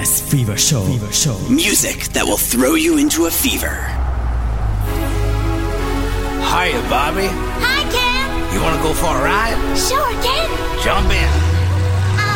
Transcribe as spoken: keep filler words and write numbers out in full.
S Fever Show. Fever Show. Music that will throw you into a fever. Hiya, Bobby. Hi, Ken. You want to go for a ride? Sure, Ken. Jump in.